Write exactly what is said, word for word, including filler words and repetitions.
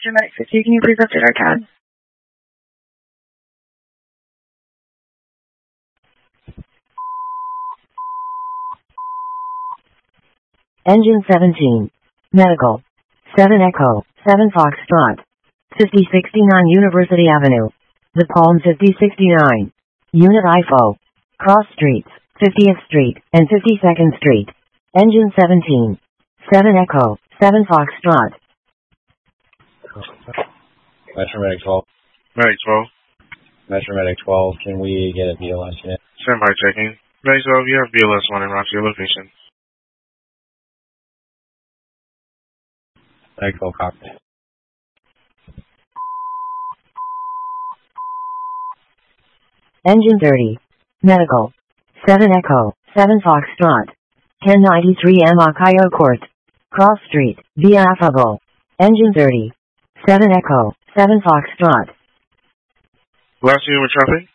Medic fifty, can you please update our C A D? Engine seventeen. Medical. seven Echo, seven Foxtrot. fifty sixty-nine University Avenue. The Palm fifty sixty-nine. Unit I F O. Cross Streets, fiftieth Street, and fifty-second Street. Engine seventeen. seven Echo, seven Foxtrot. Metro Medic twelve. Medic twelve. Metro Medic twelve, can we get a B L S unit? Standby checking. Medic twelve, you have B L S one en route to your location. Medic twelve, copy. Engine thirty. Medical. seven Echo, seven Foxtrot. ten ninety-three M Akayo Court. Cross Street, via Affable. Engine thirty. seven Echo, seven Foxtrot. Last unit with traffic.